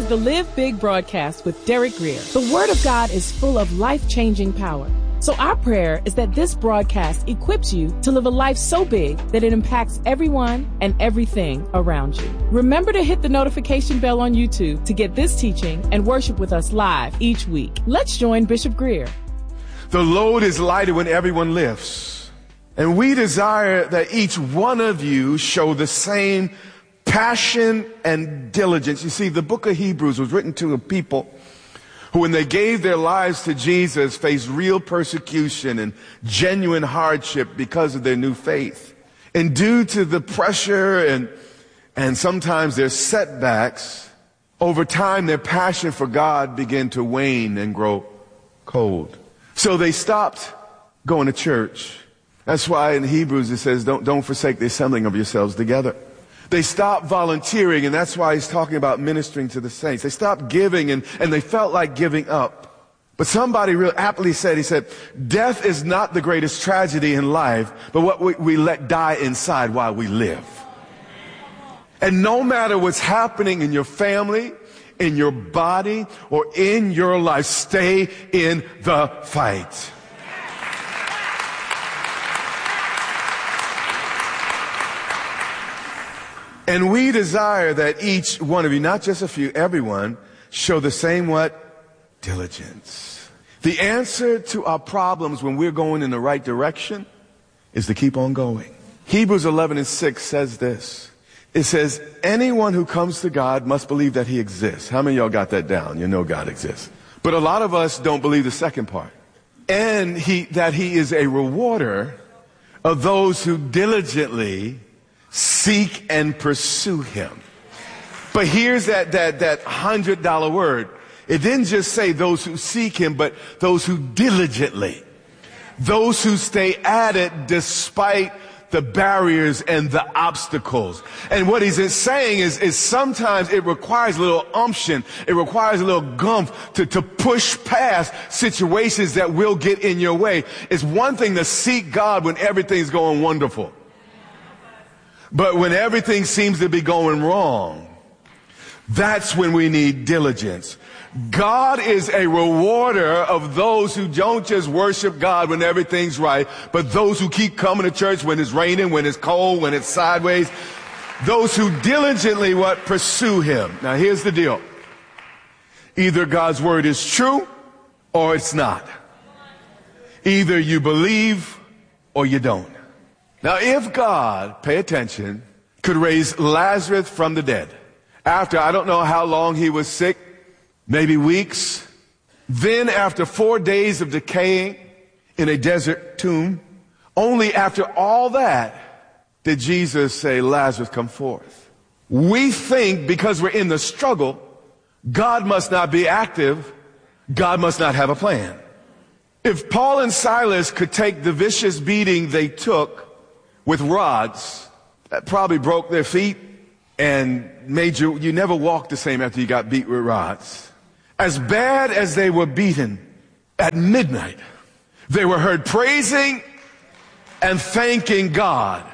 is the Live Big broadcast with Derek Grier. The Word of God is full of life-changing power. So our prayer is that this broadcast equips you to live a life so big that it impacts everyone and everything around you. Remember to hit the notification bell on YouTube to get this teaching and worship with us live each week. Let's join Bishop Grier. The load is lighter when everyone lifts. And we desire that each one of you show the same passion and diligence. You see, the book of Hebrews was written to a people who, when they gave their lives to Jesus, faced real persecution and genuine hardship because of their new faith. And due to the pressure and sometimes their setbacks, over time their passion for God began to wane and grow cold. So they stopped going to church. That's why in Hebrews it says, don't forsake the assembling of yourselves together. They stopped volunteering, and that's why he's talking about ministering to the saints. They stopped giving, and they felt like giving up. But somebody real aptly said, he said, death is not the greatest tragedy in life, but what we let die inside while we live. And no matter what's happening in your family, in your body, or in your life, stay in the fight. And we desire that each one of you, not just a few, everyone, show the same what? Diligence. The answer to our problems when we're going in the right direction is to keep on going. Hebrews 11:6 says this. It says, anyone who comes to God must believe that he exists. How many of y'all got that down? You know God exists. But a lot of us don't believe the second part. And that he is a rewarder of those who diligently seek and pursue him. But here's that $100 word. It didn't just say those who seek him, but those who diligently, those who stay at it despite the barriers and the obstacles. And what he's saying is sometimes it requires a little umption. It requires a little gumph to push past situations that will get in your way. It's one thing to seek God when everything's going wonderful. But when everything seems to be going wrong, that's when we need diligence. God is a rewarder of those who don't just worship God when everything's right, but those who keep coming to church when it's raining, when it's cold, when it's sideways. Those who diligently pursue him. Now here's the deal. Either God's word is true or it's not. Either you believe or you don't. Now, if God, pay attention, could raise Lazarus from the dead, after I don't know how long he was sick, maybe weeks, then after 4 days of decaying in a desert tomb, only after all that did Jesus say, Lazarus, come forth. We think because we're in the struggle, God must not be active, God must not have a plan. If Paul and Silas could take the vicious beating they took with rods, that probably broke their feet and made you never walk the same after you got beat with rods. As bad as they were beaten, at midnight, they were heard praising and thanking God.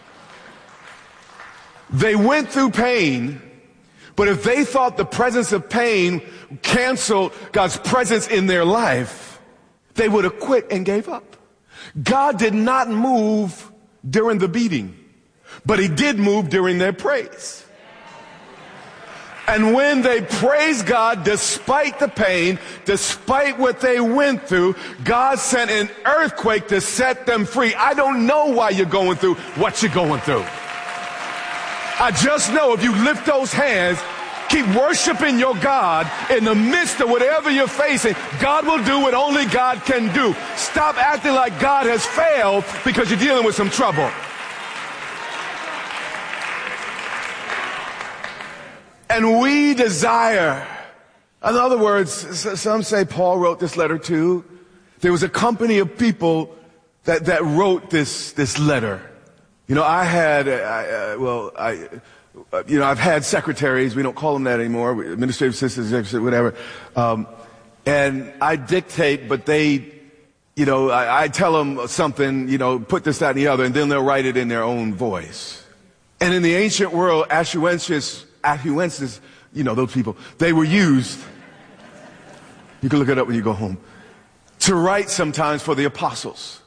They went through pain, but if they thought the presence of pain canceled God's presence in their life, they would have quit and gave up. God did not move during the beating, but he did move during their praise. And when they praised God, despite the pain, despite what they went through, God sent an earthquake to set them free. I don't know why you're going through what you're going through. I just know if you lift those hands, keep worshiping your God in the midst of whatever you're facing, God will do what only God can do. Stop acting like God has failed because you're dealing with some trouble. And we desire, in other words, some say Paul wrote this letter too. There was a company of people that wrote this letter. You know, I've had secretaries. We don't call them that anymore. Administrative assistants, whatever. And I dictate, but they, I tell them something, put this, that, and the other, and then they'll write it in their own voice. And in the ancient world, amanuensis you know, those people, they were used, you can look it up when you go home, to write sometimes for the apostles.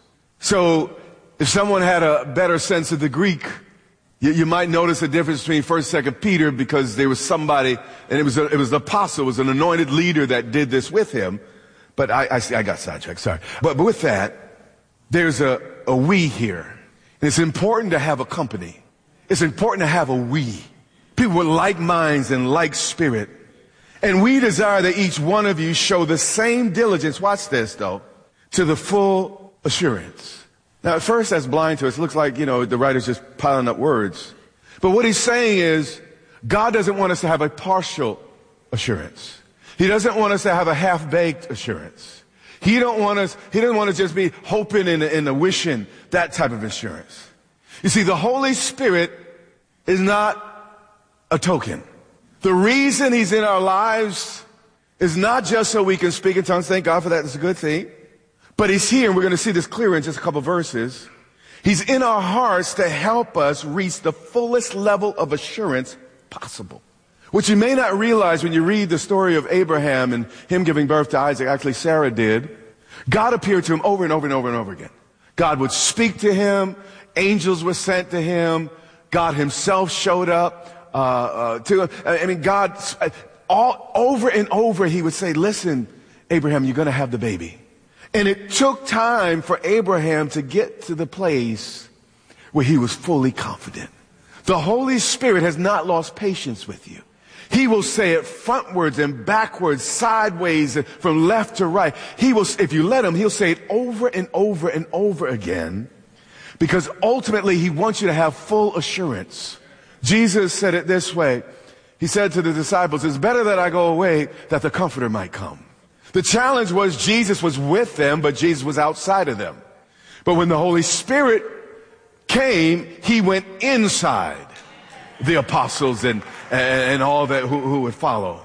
So if someone had a better sense of the Greek, you might notice a difference between 1st, 2nd Peter, because there was somebody, and it was an apostle, it was an anointed leader that did this with him. But I got sidetracked, sorry. But with that, there's a we here. And it's important to have a company. It's important to have a we. People with like minds and like spirit. And we desire that each one of you show the same diligence, watch this though, to the full assurance. Now at first that's blind to us. It looks like, you know, the writer's just piling up words. But what he's saying is, God doesn't want us to have a partial assurance. He doesn't want us to have a half-baked assurance. He doesn't want to just be hoping and wishing, that type of assurance. You see, the Holy Spirit is not a token. The reason he's in our lives is not just so we can speak in tongues. Thank God for that. It's a good thing. But he's here, and we're going to see this clearer in just a couple verses. He's in our hearts to help us reach the fullest level of assurance possible. What you may not realize when you read the story of Abraham and him giving birth to Isaac, actually Sarah did, God appeared to him over and over and over and over again. God would speak to him, angels were sent to him, God himself showed up to him. I mean, God, all over and over, he would say, listen, Abraham, you're going to have the baby. And it took time for Abraham to get to the place where he was fully confident. The Holy Spirit has not lost patience with you. He will say it frontwards and backwards, sideways, and from left to right. He will, if you let him, he'll say it over and over and over again, because ultimately he wants you to have full assurance. Jesus said it this way. He said to the disciples, it's better that I go away that the Comforter might come. The challenge was Jesus was with them, but Jesus was outside of them. But when the Holy Spirit came, he went inside the apostles and all that who would follow.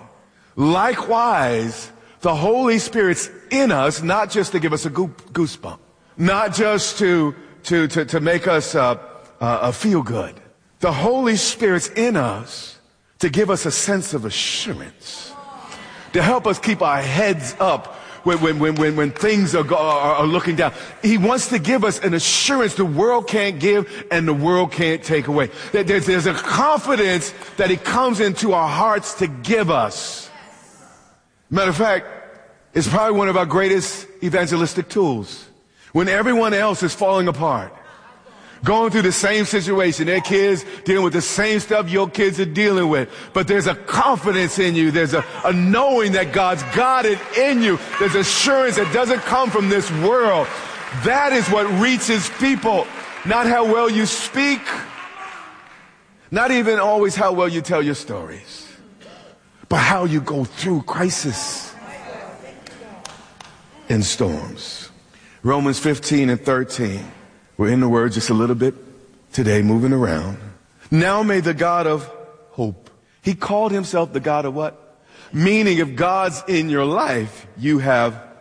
Likewise, the Holy Spirit's in us, not just to give us a goosebump, not just to make us feel good. The Holy Spirit's in us to give us a sense of assurance, to help us keep our heads up when things are looking down. He wants to give us an assurance the world can't give and the world can't take away. There's a confidence that he comes into our hearts to give us. Matter of fact, it's probably one of our greatest evangelistic tools. When everyone else is falling apart, going through the same situation, their kids dealing with the same stuff your kids are dealing with. But there's a confidence in you. There's a knowing that God's got it in you. There's assurance that doesn't come from this world. That is what reaches people. Not how well you speak. Not even always how well you tell your stories. But how you go through crisis and storms. Romans 15 and 13. We're in the Word just a little bit today, moving around. Now may the God of hope. He called himself the God of what? Meaning if God's in your life, you have